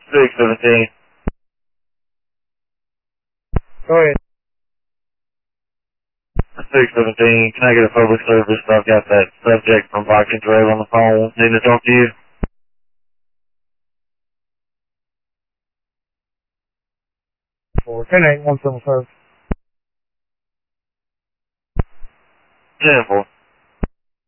617. Go ahead. 617, can I get a public service? I've got that subject from Boxing Trail on the phone. Need to talk to you. For 10-8, 175. 10-4.